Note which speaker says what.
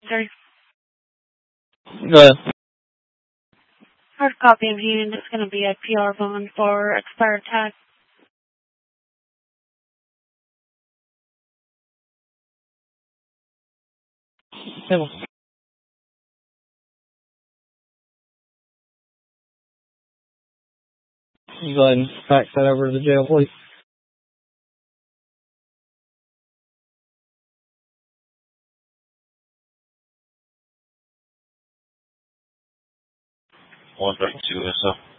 Speaker 1: Sorry.
Speaker 2: Go ahead.
Speaker 1: Hard copy of you, and it's going to be a PR bond for expired tag.
Speaker 2: Table. You go ahead and fax that over to the jail, please.
Speaker 3: One back to us.